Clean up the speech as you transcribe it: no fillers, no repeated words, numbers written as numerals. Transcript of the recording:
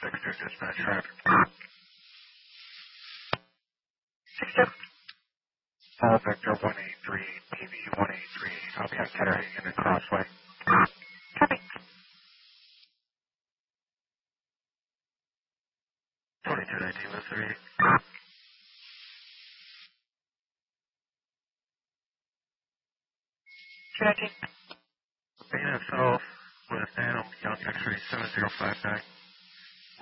6-2 dispatch traffic. 6-2. Vector 183, PV 183, I'll be on Ketterhagen and Crossway. Copy. 2219 with 3. Tracking. Beta South with Adam Young X-ray 7059.